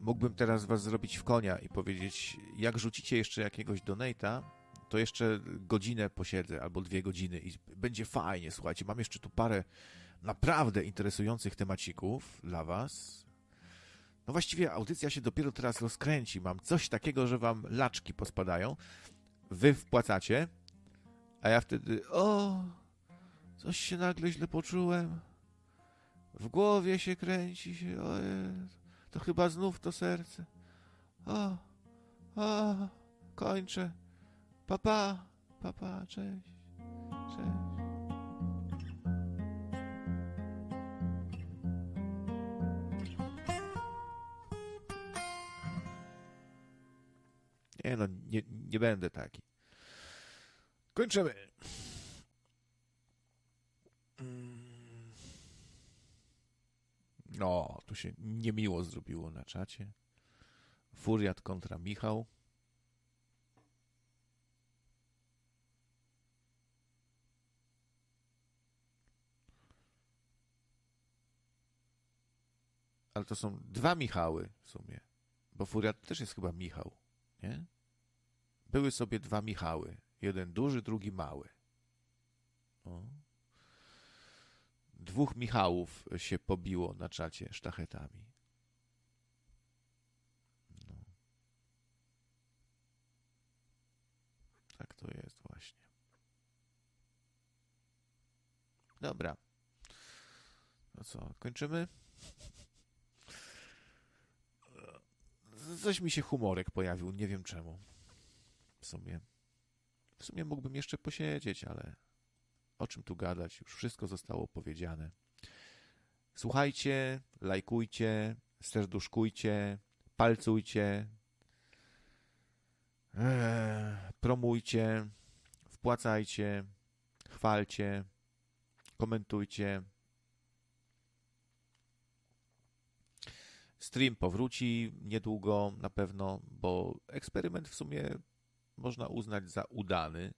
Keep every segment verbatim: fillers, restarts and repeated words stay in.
mógłbym teraz was zrobić w konia i powiedzieć, jak rzucicie jeszcze jakiegoś donate'a, to jeszcze godzinę posiedzę, albo dwie godziny i będzie fajnie, słuchajcie, mam jeszcze tu parę naprawdę interesujących temacików dla was. No właściwie audycja się dopiero teraz rozkręci, mam coś takiego, że wam laczki pospadają, wy wpłacacie, a ja wtedy, o, coś się nagle źle poczułem, w głowie się kręci się, o Jezu, to chyba znów to serce, o, o, kończę, papa, papa, cześć, cześć. Nie no, nie, nie będę taki. Kończymy. No, tu się niemiło zrobiło na czacie. Furiat kontra Michał. Ale to są dwa Michały w sumie. Bo Furiat też jest chyba Michał, nie? Były sobie dwa Michały. Jeden duży, drugi mały. O. Dwóch Michałów się pobiło na czacie sztachetami. No. Tak to jest właśnie. Dobra. No co, kończymy? Coś mi się humorek pojawił, nie wiem czemu. W sumie. W sumie mógłbym jeszcze posiedzieć, ale o czym tu gadać? Już wszystko zostało powiedziane. Słuchajcie, lajkujcie, serduszkujcie, palcujcie, ee, promujcie, wpłacajcie, chwalcie, komentujcie. Stream powróci niedługo na pewno, bo eksperyment w sumie można uznać za udany.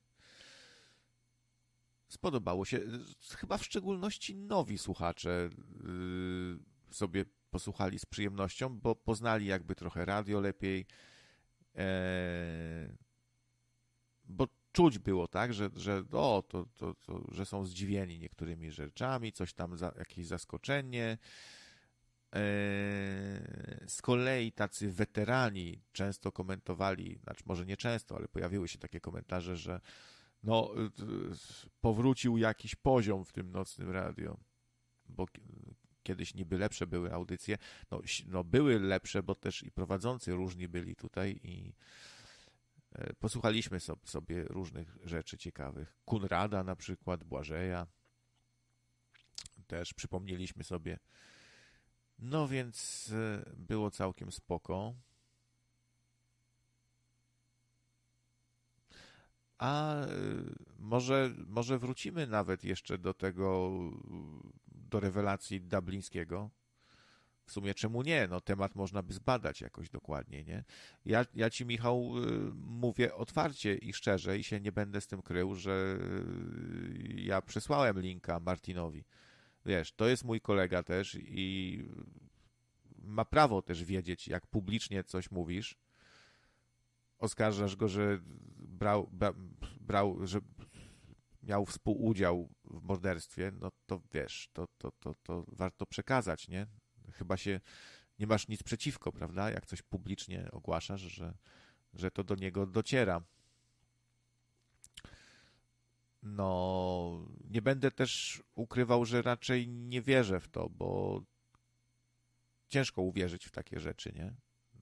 Spodobało się. Chyba w szczególności nowi słuchacze yy, sobie posłuchali z przyjemnością, bo poznali jakby trochę radio lepiej. E, bo czuć było, tak, że, że, o, to, to, to, że są zdziwieni niektórymi rzeczami, coś tam, za, jakieś zaskoczenie. Z kolei tacy weterani często komentowali, znaczy może nie często, ale pojawiły się takie komentarze, że no, powrócił jakiś poziom w tym nocnym radio, bo kiedyś niby lepsze były audycje. No, no były lepsze, bo też i prowadzący różni byli tutaj i posłuchaliśmy sobie różnych rzeczy ciekawych. Kunrada na przykład, Błażeja. Też przypomnieliśmy sobie. No więc było całkiem spoko. A może, może wrócimy nawet jeszcze do tego, do rewelacji dublińskiego. W sumie czemu nie? No temat można by zbadać jakoś dokładnie, nie? Ja, ja ci, Michał, mówię otwarcie i szczerze i się nie będę z tym krył, że ja przesłałem linka Martinowi. Wiesz, to jest mój kolega też i ma prawo też wiedzieć, jak publicznie coś mówisz. Oskarżasz go, że brał, bra, brał, że miał współudział w morderstwie, no to wiesz, to, to, to, to warto przekazać, nie? Chyba się nie masz nic przeciwko, prawda? Jak coś publicznie ogłaszasz, że, że to do niego dociera. No, nie będę też ukrywał, że raczej nie wierzę w to, bo ciężko uwierzyć w takie rzeczy, nie?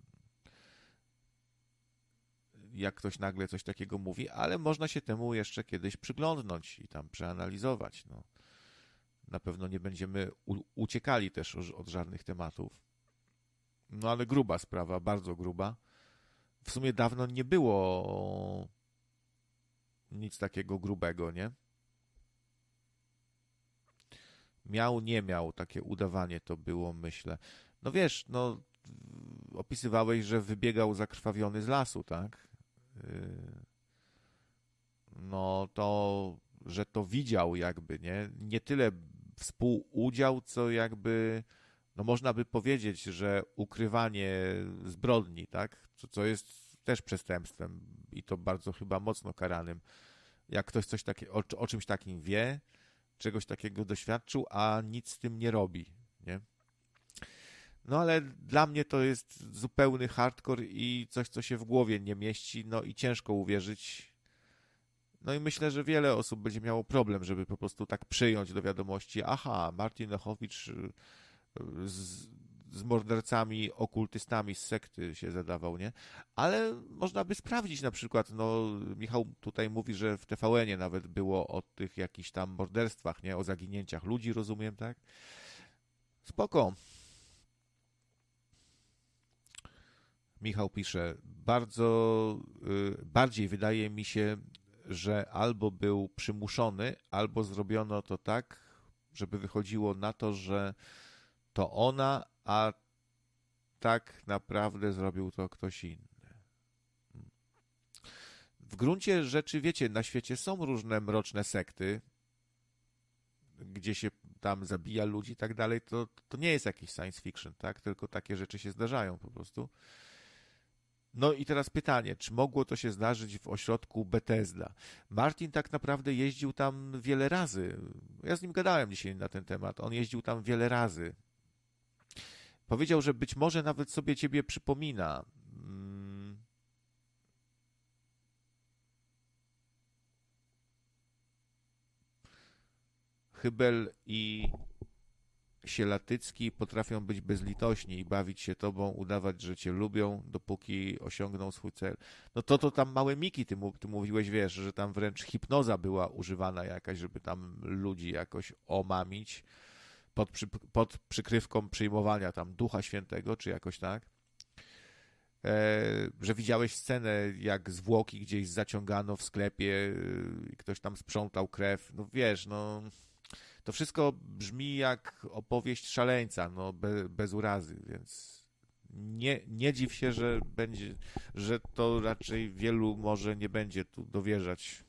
Jak ktoś nagle coś takiego mówi, ale można się temu jeszcze kiedyś przyglądnąć i tam przeanalizować. No. Na pewno nie będziemy u- uciekali też od żadnych tematów. No ale gruba sprawa, bardzo gruba. W sumie dawno nie było nic takiego grubego, nie? Miał, nie miał, takie udawanie to było, myślę. No wiesz, no opisywałeś, że wybiegał zakrwawiony z lasu, tak? No to, że to widział jakby, nie? Nie tyle współudział, co jakby no można by powiedzieć, że ukrywanie zbrodni, tak, co, co jest też przestępstwem i to bardzo chyba mocno karanym. Jak ktoś coś takie, o, o czymś takim wie, czegoś takiego doświadczył, a nic z tym nie robi, nie? No ale dla mnie to jest zupełny hardcore i coś, co się w głowie nie mieści, no i ciężko uwierzyć. No i myślę, że wiele osób będzie miało problem, żeby po prostu tak przyjąć do wiadomości, aha, Martin Lechowicz z, z mordercami, okultystami z sekty się zadawał, nie? Ale można by sprawdzić na przykład, no Michał tutaj mówi, że w T V N-ie nawet było o tych jakichś tam morderstwach, nie? O zaginięciach ludzi, rozumiem, tak? Spoko. Michał pisze, bardzo, y, bardziej wydaje mi się, że albo był przymuszony, albo zrobiono to tak, żeby wychodziło na to, że to ona, a tak naprawdę zrobił to ktoś inny. W gruncie rzeczy, wiecie, na świecie są różne mroczne sekty, gdzie się tam zabija ludzi i tak dalej, to, to nie jest jakiś science fiction, tak? Tylko takie rzeczy się zdarzają po prostu. No i teraz pytanie, czy mogło to się zdarzyć w ośrodku Bethesda? Martin tak naprawdę jeździł tam wiele razy. Ja z nim gadałem dzisiaj na ten temat. On jeździł tam wiele razy. Powiedział, że być może nawet sobie ciebie przypomina. Hmm. Chybel i Sielatycki potrafią być bezlitośni i bawić się tobą, udawać, że cię lubią, dopóki osiągną swój cel. No to to tam małe miki, ty, ty mówiłeś, wiesz, że tam wręcz hipnoza była używana jakaś, żeby tam ludzi jakoś omamić pod, przy, pod przykrywką przyjmowania tam Ducha Świętego, czy jakoś tak. E, że widziałeś scenę, jak zwłoki gdzieś zaciągano w sklepie i ktoś tam sprzątał krew. No wiesz, no... To wszystko brzmi jak opowieść szaleńca, no be, bez urazy, więc nie, nie dziw się, że będzie, że to raczej wielu może nie będzie tu dowierzać.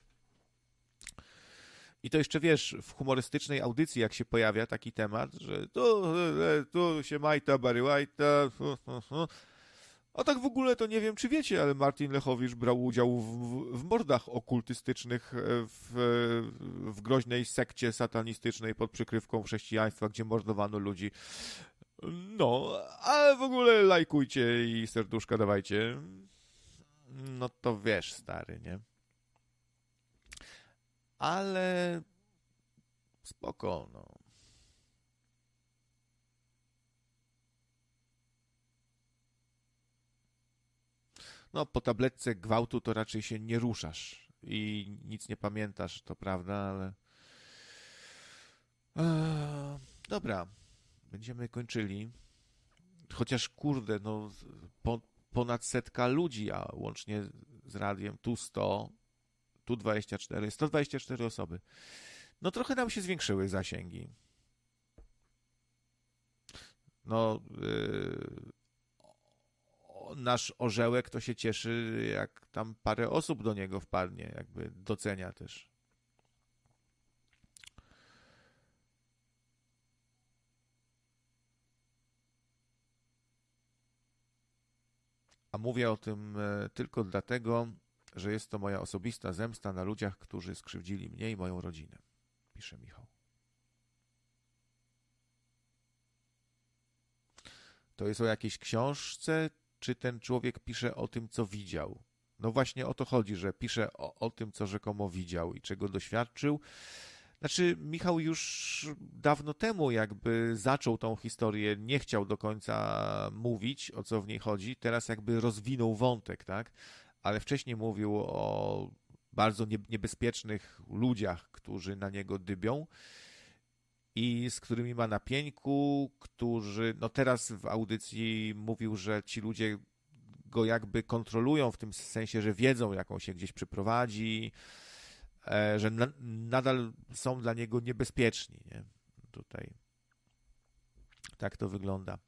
I to jeszcze wiesz, w humorystycznej audycji, jak się pojawia taki temat, że tu, tu się majta, barywajta, a tak w ogóle to nie wiem, czy wiecie, ale Martin Lechowicz brał udział w, w mordach okultystycznych w, w groźnej sekcie satanistycznej pod przykrywką chrześcijaństwa, gdzie mordowano ludzi. No, ale w ogóle lajkujcie i serduszka dawajcie. No to wiesz, stary, nie? Ale spoko, no. No, po tabletce gwałtu to raczej się nie ruszasz i nic nie pamiętasz, to prawda, ale... Eee, dobra, będziemy kończyli. Chociaż, kurde, no, po, ponad setka ludzi, a łącznie z radiem tu sto, tu dwadzieścia cztery, sto dwadzieścia cztery osoby. No, trochę nam się zwiększyły zasięgi. No... Yy... nasz orzełek to się cieszy, jak tam parę osób do niego wpadnie, jakby docenia też. A mówię o tym tylko dlatego, że jest to moja osobista zemsta na ludziach, którzy skrzywdzili mnie i moją rodzinę, pisze Michał. To jest o jakiejś książce, czy ten człowiek pisze o tym, co widział? No właśnie o to chodzi, że pisze o, o tym, co rzekomo widział i czego doświadczył. Znaczy, Michał już dawno temu jakby zaczął tą historię, nie chciał do końca mówić, o co w niej chodzi. Teraz jakby rozwinął wątek, tak? Ale wcześniej mówił o bardzo niebezpiecznych ludziach, którzy na niego dybią i z którymi ma na pieńku, którzy, no teraz w audycji mówił, że ci ludzie go jakby kontrolują w tym sensie, że wiedzą, jak on się gdzieś przyprowadzi, że na, nadal są dla niego niebezpieczni, nie? Tutaj tak to wygląda.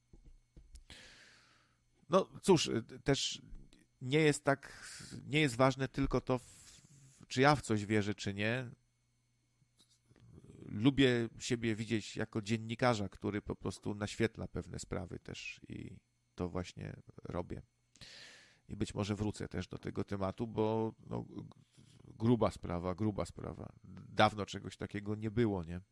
No cóż, też nie jest tak, nie jest ważne tylko to, czy ja w coś wierzę, czy nie. lubię siebie widzieć jako dziennikarza, który po prostu naświetla pewne sprawy też i to właśnie robię. I być może wrócę też do tego tematu, bo no, gruba sprawa, gruba sprawa. Dawno czegoś takiego nie było, nie?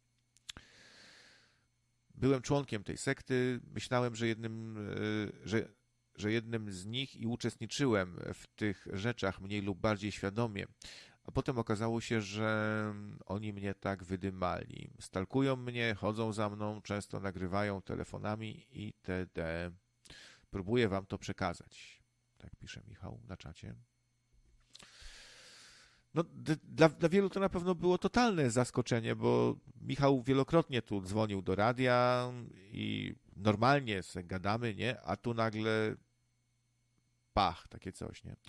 Byłem członkiem tej sekty, myślałem, że jednym, że, że jednym z nich i uczestniczyłem w tych rzeczach mniej lub bardziej świadomie, a potem okazało się, że oni mnie tak wydymali. Stalkują mnie, chodzą za mną, często nagrywają telefonami itd. Próbuję wam to przekazać. Tak pisze Michał na czacie. No, dla, dla wielu to na pewno było totalne zaskoczenie, bo Michał wielokrotnie tu dzwonił do radia i normalnie se gadamy, nie? A tu nagle pach, takie coś, nie?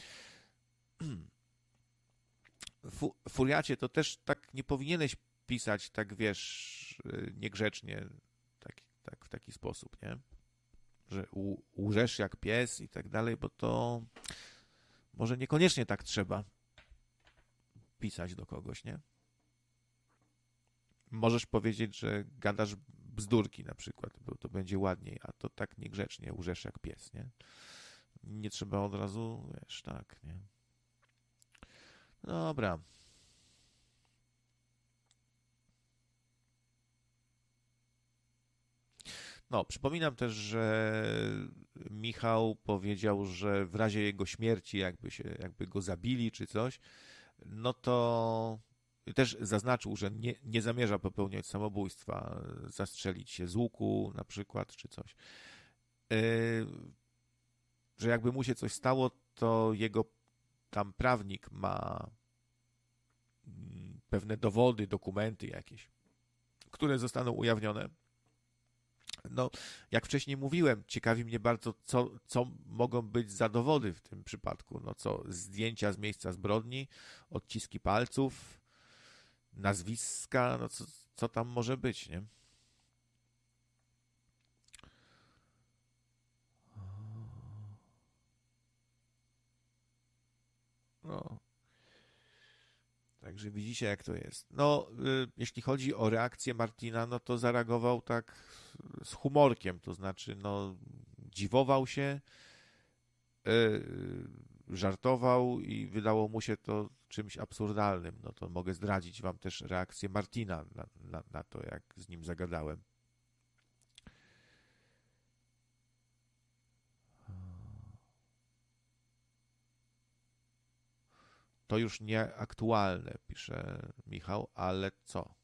Fu, furiacie, to też tak nie powinieneś pisać, tak wiesz, niegrzecznie, tak, tak, w taki sposób, nie? Że u, łżesz jak pies i tak dalej, bo to może niekoniecznie tak trzeba pisać do kogoś, nie? Możesz powiedzieć, że gadasz bzdurki na przykład, bo to będzie ładniej, a to tak niegrzecznie, łżesz jak pies, nie? Nie trzeba od razu, wiesz, tak, nie? Dobra. No, przypominam też, że Michał powiedział, że w razie jego śmierci, jakby się, jakby go zabili czy coś, no to też zaznaczył, że nie, nie zamierza popełniać samobójstwa, zastrzelić się z łuku na przykład, czy coś. Yy, że jakby mu się coś stało, to jego tam prawnik ma pewne dowody, dokumenty jakieś, które zostaną ujawnione. No, jak wcześniej mówiłem, ciekawi mnie bardzo, co, co mogą być za dowody w tym przypadku. No co, zdjęcia z miejsca zbrodni, odciski palców, nazwiska, no co, co tam może być, nie? No. Także widzicie, jak to jest. No, y, jeśli chodzi o reakcję Martina, no to zareagował tak z humorkiem, to znaczy, no, dziwował się, y, żartował i wydało mu się to czymś absurdalnym. No to mogę zdradzić wam też reakcję Martina na, na, na to, jak z nim zagadałem. To już nieaktualne, pisze Michał, ale co?